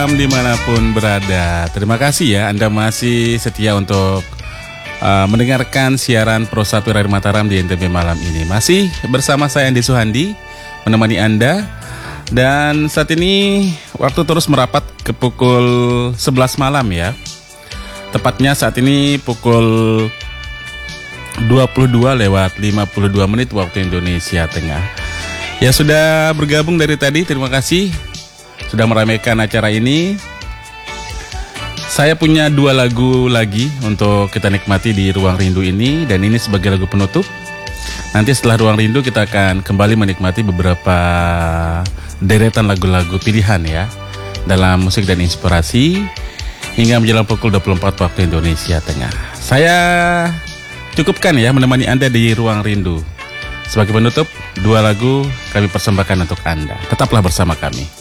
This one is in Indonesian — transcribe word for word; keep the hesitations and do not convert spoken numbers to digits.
Dimanapun berada, terima kasih ya Anda masih setia untuk uh, mendengarkan siaran Pro satu Radio Mataram di N T B malam ini. Masih bersama saya Andi Suhandi menemani Anda. Dan saat ini waktu terus merapat ke pukul sebelas malam ya. Tepatnya saat ini pukul dua puluh dua lewat lima puluh dua menit waktu Indonesia Tengah. Ya sudah bergabung dari tadi, terima kasih sudah meramaikan acara ini. Saya punya dua lagu lagi untuk kita nikmati di Ruang Rindu ini, dan ini sebagai lagu penutup. Nanti setelah Ruang Rindu kita akan kembali menikmati beberapa deretan lagu-lagu pilihan ya dalam musik dan inspirasi hingga menjelang pukul dua puluh empat waktu Indonesia Tengah. Saya cukupkan ya menemani Anda di Ruang Rindu. Sebagai penutup, dua lagu kami persembahkan untuk Anda. Tetaplah bersama kami.